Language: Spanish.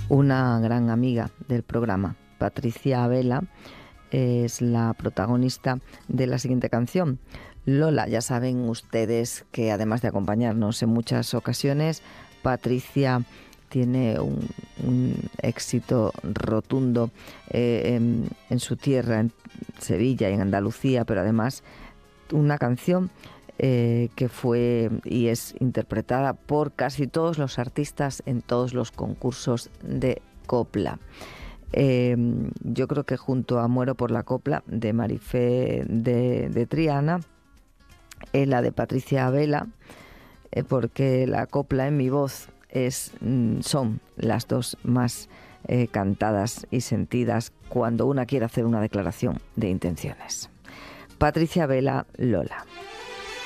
una gran amiga del programa. Patricia Vela es la protagonista de la siguiente canción. Lola, ya saben ustedes que además de acompañarnos en muchas ocasiones, Patricia tiene un éxito rotundo en su tierra, en Sevilla y en Andalucía, pero además una canción que fue y es interpretada por casi todos los artistas en todos los concursos de copla. Yo creo que junto a Muero por la copla de Marifé de Triana, la de Patricia Vela, porque la copla en mi voz son las dos más cantadas y sentidas cuando una quiere hacer una declaración de intenciones. Patricia Vela, Lola.